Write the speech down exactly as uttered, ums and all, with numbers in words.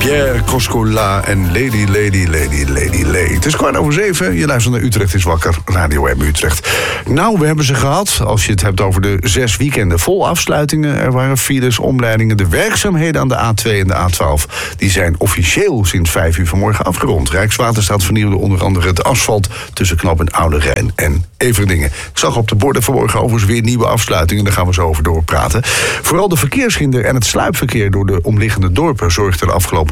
Pierre Coscola en Lady, Lady, Lady, Lady, Lady. Het is kwart over zeven. Je luistert naar Utrecht is wakker. Radio M Utrecht. Nou, we hebben ze gehad. Als je het hebt over de zes weekenden vol afsluitingen. Er waren files, omleidingen. De werkzaamheden aan de A twee en de A twaalf... die zijn officieel sinds vijf uur vanmorgen afgerond. Rijkswaterstaat vernieuwde onder andere het asfalt... tussen knooppunt Oude Rijn en Everdingen. Ik zag op de borden vanmorgen overigens weer nieuwe afsluitingen. Daar gaan we zo over doorpraten. Vooral de verkeershinder en het sluipverkeer... door de omliggende dorpen zorgde er afgelopen